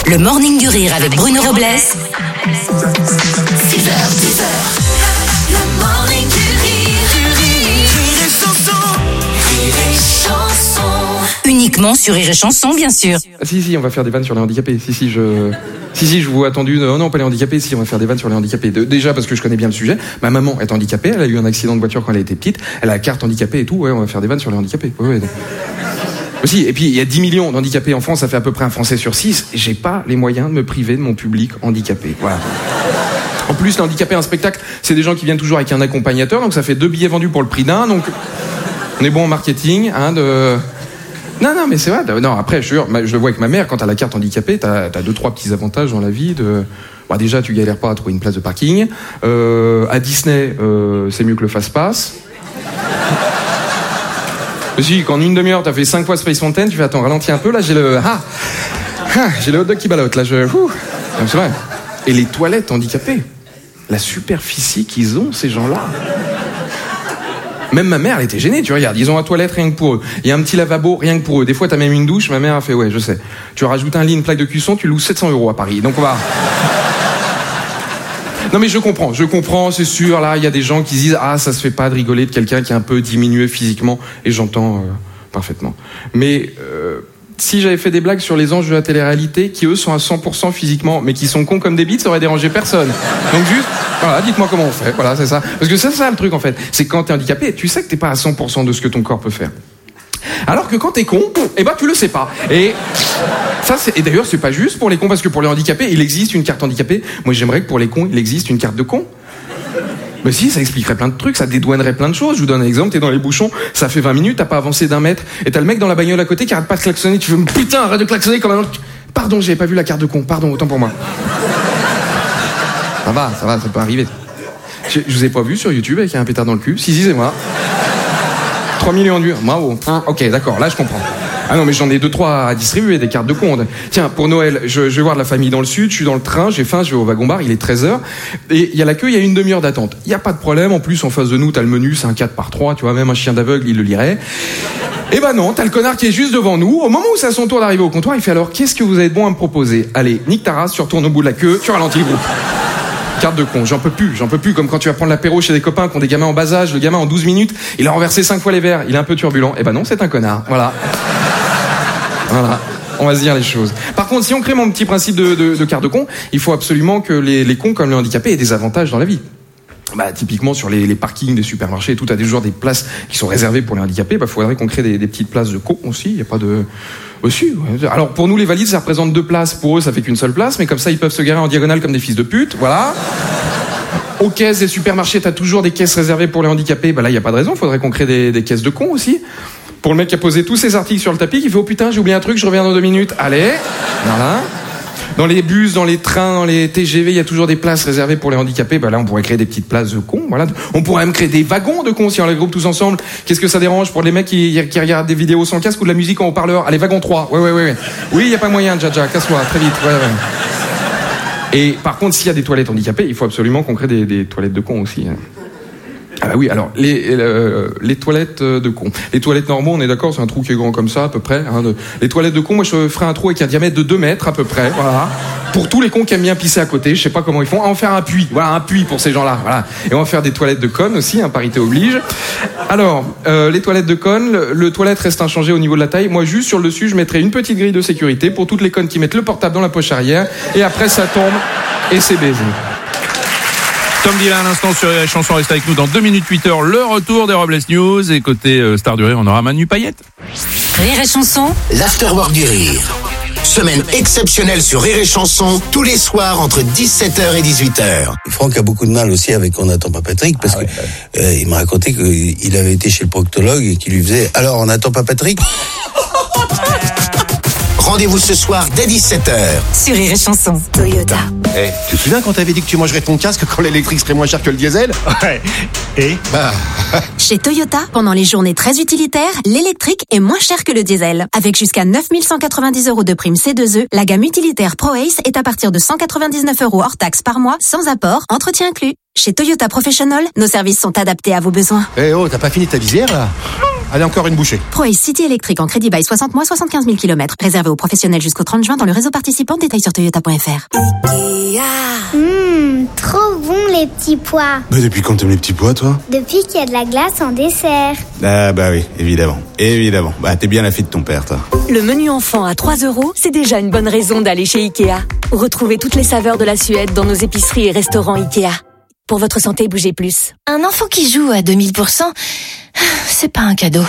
Le Morning du Rire avec Bruno Robles. 6h, 10h. Le Morning du Rire. Rire et chanson. Uniquement sur Rire et Chanson, bien sûr. Ah, si, on va faire des vannes sur les handicapés. Si, je vous ai attendu. Non, pas les handicapés. Si, on va faire des vannes sur les handicapés. Déjà parce que je connais bien le sujet. Ma maman est handicapée. Elle a eu un accident de voiture quand elle était petite. Elle a la carte handicapée et tout. Ouais, on va faire des vannes sur les handicapés. Ouais. Aussi, et puis il y a 10 millions d'handicapés en France. Ça fait à peu près un Français sur 6. J'ai pas les moyens de me priver de mon public handicapé. Voilà. En plus, les handicapés, un spectacle, c'est des gens qui viennent toujours avec un accompagnateur. Donc ça fait 2 billets vendus pour le prix d'un. Donc on est bon en marketing, Non, mais c'est vrai. Non, après, je le vois avec ma mère, quand t'as la carte handicapée, t'as 2-3 petits avantages dans la vie. Déjà, tu galères pas à trouver une place de parking. À Disney, c'est mieux que le fast-pass. Aussi, quand en une demi-heure, t'as fait 5 fois Space Mountain, tu fais, attends, ralentis un peu, là, j'ai le hot dog qui ballotte, là, c'est vrai. Et les toilettes handicapées, la superficie qu'ils ont, ces gens-là. Même ma mère, elle était gênée, tu regardes. Ils ont un toilette rien que pour eux. Il y a un petit lavabo rien que pour eux. Des fois, t'as même une douche. Ma mère a fait, ouais, je sais. Tu rajoutes un lit, une plaque de cuisson, tu loues 700 € à Paris. Donc on va... Non mais je comprends, c'est sûr. Là, il y a des gens qui disent, ça se fait pas de rigoler de quelqu'un qui est un peu diminué physiquement. Et j'entends parfaitement. Mais si j'avais fait des blagues sur les anges de la télé-réalité, qui eux sont à 100% physiquement, mais qui sont cons comme des bites, ça aurait dérangé personne. Donc juste... Voilà, dites-moi comment on fait, voilà, c'est ça. Parce que c'est ça le truc en fait, c'est que quand t'es handicapé, tu sais que t'es pas à 100% de ce que ton corps peut faire. Alors que quand t'es con, tu le sais pas. Et ça, et d'ailleurs, c'est pas juste pour les cons, parce que pour les handicapés, il existe une carte handicapée. Moi, j'aimerais que pour les cons, il existe une carte de con. Mais si, ça expliquerait plein de trucs, ça dédouanerait plein de choses. Je vous donne un exemple, t'es dans les bouchons, ça fait 20 minutes, t'as pas avancé d'1 mètre, et t'as le mec dans la bagnole à côté qui arrête pas de klaxonner, tu fais, putain, arrête de klaxonner comme un... Pardon, j'avais pas vu la carte de con, pardon, autant pour moi. Ça va, ça peut arriver. Je vous ai pas vu sur YouTube avec un pétard dans le cul. Si, c'est moi. 3 millions de vues. Bravo. Ok, d'accord, là je comprends. Ah non, mais j'en ai 2-3 à distribuer, des cartes de con. Tiens, pour Noël, je vais voir de la famille dans le sud, je suis dans le train, j'ai faim, je vais au wagon-bar, il est 13h, et il y a la queue, il y a une demi-heure d'attente. Il y a pas de problème, en plus, en face de nous, t'as le menu, c'est un 4x3, tu vois, même un chien d'aveugle, il le lirait. Eh ben non, t'as le connard qui est juste devant nous. Au moment où c'est à son tour d'arriver au comptoir, il fait alors, qu'est-ce que vous avez de bon à me proposer? Allez, nique ta race, tu retournes au bout de la queue, tu ralentis le groupe. Carte de con, j'en peux plus, comme quand tu vas prendre l'apéro chez des copains qui ont des gamins en bas âge, le gamin en 12 minutes, il a renversé 5 fois les verres, il est un peu turbulent. Eh ben non, c'est un connard, voilà. Voilà, on va se dire les choses. Par contre, si on crée mon petit principe de carte de con, il faut absolument que les cons comme les handicapés aient des avantages dans la vie. Typiquement sur les parkings des supermarchés et tout, t'as toujours des places qui sont réservées pour les handicapés. Faudrait qu'on crée des petites places de cons aussi. Il y a pas de aussi. Ouais. Alors pour nous les valides, ça représente 2 places. Pour eux, ça fait qu'une seule place, mais comme ça, ils peuvent se garer en diagonale comme des fils de pute. Voilà. Aux caisses des supermarchés, t'as toujours des caisses réservées pour les handicapés. Là, il y a pas de raison. Faudrait qu'on crée des caisses de cons aussi. Pour le mec qui a posé tous ses articles sur le tapis, qui fait, oh putain, j'ai oublié un truc, je reviens dans 2 minutes. Allez. Voilà. Dans les bus, dans les trains, dans les TGV, il y a toujours des places réservées pour les handicapés. Là, on pourrait créer des petites places de cons. Voilà. On pourrait même créer des wagons de cons si on les groupe tous ensemble. Qu'est-ce que ça dérange pour les mecs qui regardent des vidéos sans casque ou de la musique en haut-parleur? Allez, wagon 3. Ouais. Oui, il y a pas moyen, Jaja, casse-toi, très vite. Ouais. Et par contre, s'il y a des toilettes handicapées, il faut absolument qu'on crée des toilettes de cons aussi. Ah bah oui, alors les toilettes de cons. Les toilettes normaux, on est d'accord, c'est un trou qui est grand comme ça à peu près. Les toilettes de cons, moi je ferais un trou avec un diamètre de 2 mètres à peu près, voilà. Pour tous les cons qui aiment bien pisser à côté, je sais pas comment ils font. On va faire un puits, voilà, un puits pour ces gens-là, voilà. Et on va faire des toilettes de connes aussi, parité oblige. Alors, les toilettes de connes, le toilette reste inchangé au niveau de la taille. Moi juste sur le dessus, je mettrais une petite grille de sécurité pour toutes les connes qui mettent le portable dans la poche arrière. Et après ça tombe et c'est baisé. Tom Dylan à l'instant sur les chansons, reste avec nous dans 2 minutes 8h, le retour des Robles News. Et côté Star du Rire, on aura Manu Payette. Rire et Chanson, l'Afterwork du Rire. Semaine exceptionnelle sur Rire et Chanson, tous les soirs entre 17h et 18h. Franck a beaucoup de mal aussi avec On n'attend pas Patrick, parce que il m'a raconté qu'il avait été chez le proctologue et qu'il lui faisait « Alors, on n'attend pas Patrick ?» Rendez-vous ce soir dès 17h. sur Rire et Chanson. Toyota. Tu te souviens quand t'avais dit que tu mangerais ton casque quand l'électrique serait moins cher que le diesel? Ouais. Et Chez Toyota, pendant les journées très utilitaires, l'électrique est moins cher que le diesel. Avec jusqu'à 9 190 € de prime C2E, la gamme utilitaire Pro Ace est à partir de 199 € hors taxe par mois, sans apport, entretien inclus. Chez Toyota Professional, nos services sont adaptés à vos besoins. Eh oh, t'as pas fini ta visière, là? Allez, encore une bouchée. Pro-Ace City électrique en crédit bail 60 mois, 75 000 km. Réservé aux professionnels jusqu'au 30 juin dans le réseau participant. Détails sur toyota.fr. Trop bon les petits pois. Bah depuis quand t'aimes les petits pois, toi? Depuis qu'il y a de la glace en dessert. Ah bah oui, évidemment. Évidemment. Bah t'es bien la fille de ton père, toi. Le menu enfant à 3 €, c'est déjà une bonne raison d'aller chez Ikea. Retrouvez toutes les saveurs de la Suède dans nos épiceries et restaurants Ikea. Pour votre santé, bougez plus. Un enfant qui joue à 2000%, c'est pas un cadeau.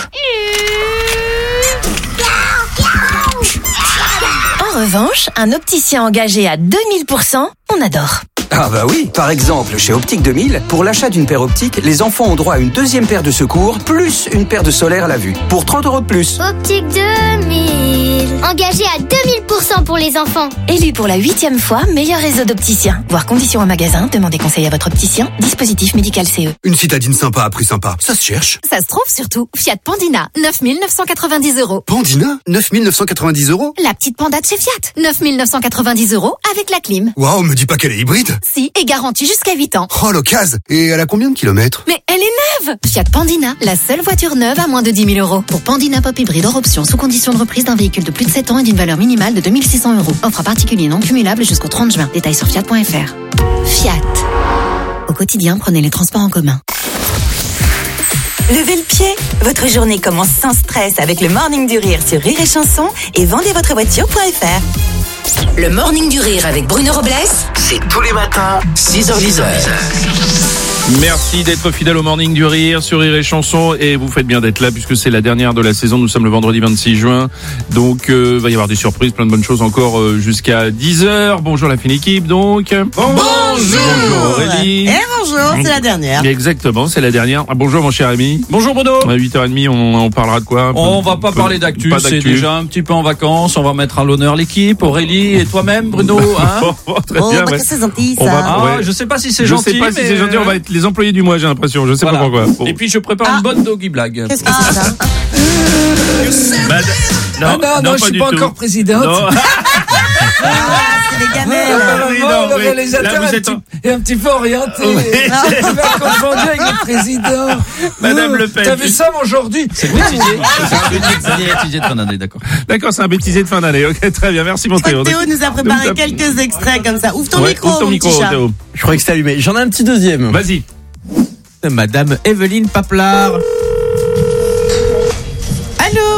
En revanche, un opticien engagé à 2000%, on adore. Ah bah oui, par exemple, chez Optique 2000, pour l'achat d'une paire optique, les enfants ont droit à une deuxième paire de secours, plus une paire de solaire à la vue, pour 30 € de plus. Optique 2000. Engagé à 2000% pour les enfants. Élu pour la 8e fois, meilleur réseau d'opticiens. Voir conditions en magasin, demandez conseil à votre opticien. Dispositif médical CE. Une citadine sympa à prix sympa, ça se cherche. Ça se trouve surtout. Fiat Pandina, 9 990 €. Pandina, 9 990 €. La petite panda de chez Fiat, 9 990 € avec la clim. Waouh, me dis pas qu'elle est hybride. Si, et garantie jusqu'à 8 ans. Oh, l'occasion. Et elle a combien de kilomètres? Mais elle est neuve! Fiat Pandina, la seule voiture neuve à moins de 10 000 €. Pour Pandina Pop Hybride hors option, sous condition de reprise d'un véhicule de plus de 7 ans et d'une valeur minimale de 2 600 €. Offre à particulier non cumulable jusqu'au 30 juin. Détails sur Fiat.fr. Fiat. Au quotidien, prenez les transports en commun. Levez le pied. Votre journée commence sans stress avec le Morning du Rire sur Rire et Chanson et vendezvotrevoiture.fr. Le Morning du Rire avec Bruno Robles. C'est tous les matins, 6h-10h. Merci d'être fidèle au Morning du Rire sur Rire et Chanson, et vous faites bien d'être là puisque c'est la dernière de la saison. Nous sommes le vendredi 26 juin, donc va y avoir des surprises, plein de bonnes choses encore jusqu'à 10h. Bonjour la fine équipe donc. Bonjour Aurélie. Bonjour, c'est la dernière. Exactement, c'est la dernière. Bonjour mon cher ami. Bonjour Bruno. À 8h30 on parlera de quoi? On va pas parler d'actu, c'est déjà un petit peu en vacances. On va mettre à l'honneur l'équipe, Aurélie et toi-même Bruno. Hein Très bien. Bah, c'est gentil ça. Je sais pas si c'est gentil. Je sais pas si c'est gentil, on va être les employés du mois, j'ai l'impression. Je sais pas pourquoi. Bon. Et puis je prépare une bonne doggy blague. Qu'est-ce que c'est ça? Non, je suis pas encore présidente. C'est des gamins. Le réalisateur est un petit peu orienté. Il m'a confondu avec le président. Madame Le Pen. T'as vu ça aujourd'hui? C'est bêtisier. C'est un bêtisier de fin d'année, d'accord. D'accord, c'est un bêtisier de fin d'année. Ok, très bien. Merci mon Théo. Théo nous a préparé quelques extraits comme ça. Ouvre ton micro, ouvre ton micro, Théo. Je croyais que c'était allumé. J'en ai un petit deuxième. Vas-y. Madame Evelyne Paplard. Allô?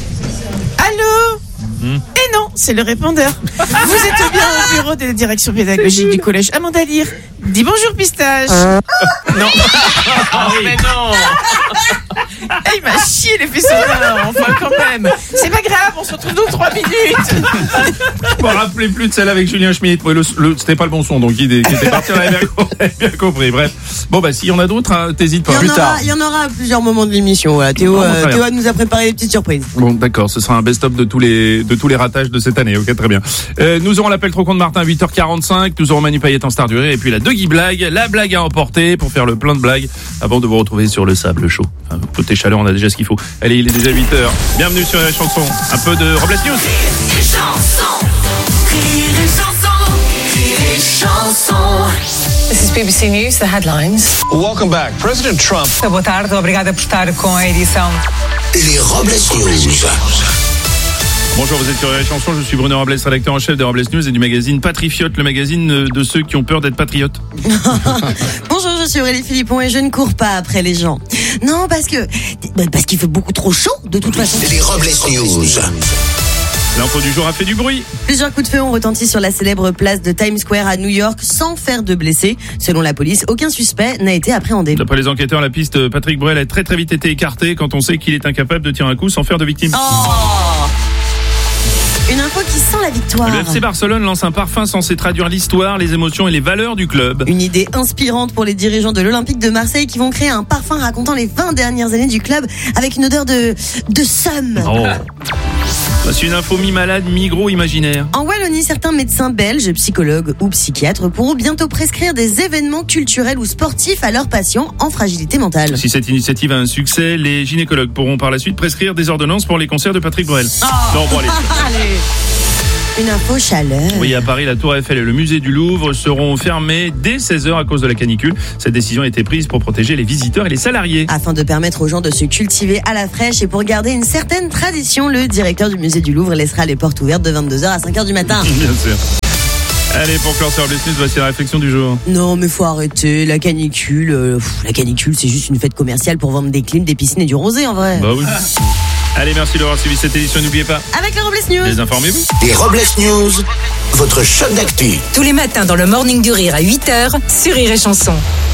Eh non, c'est le répondeur. Vous êtes bien au bureau de la direction pédagogique du collège Amanda Lear. Dis bonjour pistache. Non. Mais non. Il m'a chié les faits sonores. Enfin quand même. C'est pas grave, on se retrouve dans 3 minutes. Je me rappelais plus de celle avec Julien Schmitt. Ouais, c'était pas le bon son, donc il était parti. On avait bien compris. Bref. Bon bah s'il y en a d'autres, hein, t'hésites pas. Il y en aura à plusieurs moments de l'émission. Voilà. Théo nous a préparé des petites surprises. Bon d'accord, ce sera un best-of de tous les ratages de cette année. Ok, très bien. Nous aurons l'appel trop con de Martin à 8h45. Nous aurons Manu Payet en star du rire et puis la doggy blague, la blague à emporter pour faire le plein de blagues avant de vous retrouver sur le sable chaud. Enfin, côté chaleur, on a déjà ce qu'il faut. Allez, il est déjà 8h. Bienvenue sur la chanson. Un peu de Robles News. This is BBC News, the headlines. Welcome back. President Trump. Boa tarde, obrigada por estar com a edição. Les Robles News. Bonjour, vous êtes sur la chanson, je suis Bruno Robles, rédacteur en chef de Robles News et du magazine Patriote, le magazine de ceux qui ont peur d'être patriotes. Bonjour, je suis Aurélie Philippon et je ne cours pas après les gens. Non, parce qu'il fait beaucoup trop chaud, de toute façon. Les Robles News. L'info du jour a fait du bruit. Plusieurs coups de feu ont retenti sur la célèbre place de Times Square à New York sans faire de blessés. Selon la police, aucun suspect n'a été appréhendé. D'après les enquêteurs, la piste Patrick Bruel a très vite été écartée quand on sait qu'il est incapable de tirer un coup sans faire de victime. Une info qui sent la victoire. Le FC Barcelone lance un parfum censé traduire l'histoire, les émotions et les valeurs du club. Une idée inspirante pour les dirigeants de l'Olympique de Marseille qui vont créer un parfum racontant les 20 dernières années du club avec une odeur de somme. Oh. C'est une info mi-malade, mi-gros imaginaire. En Wallonie, certains médecins belges, psychologues ou psychiatres pourront bientôt prescrire des événements culturels ou sportifs à leurs patients en fragilité mentale. Si cette initiative a un succès, les gynécologues pourront par la suite prescrire des ordonnances pour les concerts de Patrick Bruel. Non, bon, allez. Une info chaleur. Oui, à Paris, la Tour Eiffel et le musée du Louvre seront fermés dès 16h à cause de la canicule. Cette décision a été prise pour protéger les visiteurs et les salariés. Afin de permettre aux gens de se cultiver à la fraîche et pour garder une certaine tradition, le directeur du musée du Louvre laissera les portes ouvertes de 22h à 5h du matin. Bien sûr. Allez, pour clore sur News, voici la réflexion du jour. Non, mais faut arrêter. La canicule, c'est juste une fête commerciale pour vendre des clims, des piscines et du rosé, en vrai. Bah oui. Allez, merci d'avoir suivi cette édition. N'oubliez pas. Avec les Robles News. Désinformez-vous. Les Robles News, votre choc d'actu. Tous les matins dans le Morning du Rire à 8h sur Rire et Chanson.